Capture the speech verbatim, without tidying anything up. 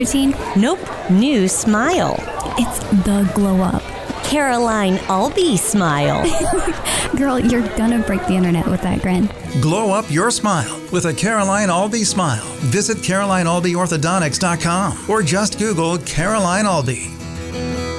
Routine? Nope. New smile. It's the glow up. Caroline Albee smile. Girl, you're gonna break the internet with that grin. Glow up your smile with a Caroline Albee smile. Visit Caroline Albee Orthodontics dot com or just Google Caroline Albee.